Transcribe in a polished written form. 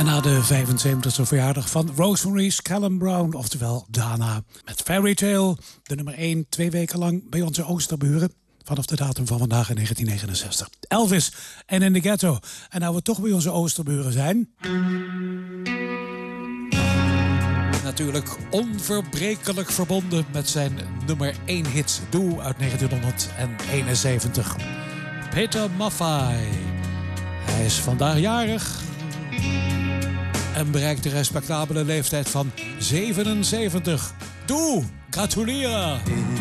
En na de 75e verjaardag van Rosemary Scallon Brown, oftewel Dana, met Fairy Tale, de nummer 1, 2 weken lang bij onze Oosterburen. Vanaf de datum van vandaag in 1969. Elvis en In the Ghetto. En nou we toch bij onze Oosterburen zijn, natuurlijk onverbrekelijk verbonden met zijn nummer 1 hit, Doe uit 1971. Peter Maffay. Hij is vandaag jarig en bereikt de respectabele leeftijd van 77. Doe, gratuleer!